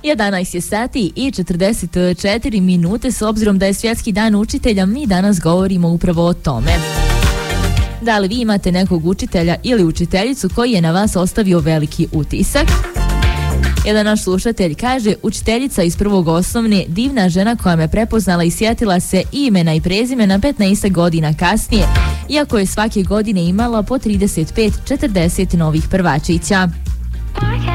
11 je sati i 44 minute. S obzirom da je svjetski dan učitelja, mi danas govorimo upravo o tome. Da li vi imate nekog učitelja ili učiteljicu koji je na vas ostavio veliki utisak? Jedan naš slušatelj kaže: učiteljica iz prvog osnovne, divna žena koja me prepoznala i sjetila se imena i prezimena 15 godina kasnije, iako je svake godine imala po 35-40 novih prvačića.